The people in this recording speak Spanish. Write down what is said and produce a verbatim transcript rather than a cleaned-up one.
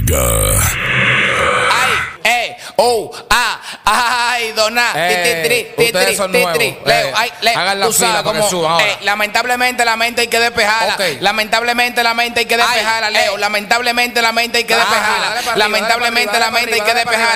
Mega. Ay, eh, oh, ah, ay, dona, Eh, titri, ustedes titri, son titri, nuevos. Leo, Eh, ay, Leo, hagan la tú sabes fila para que cómo, suban ahora. eh, lamentablemente la mente hay que despejarla. Ok. Lamentablemente la mente hay que Ay, despejarla, Leo. eh. Lamentablemente la mente hay que Ah, despejarla. dale para arriba, Lamentablemente dale la para mente hay arriba, que dale para arriba, despejarla.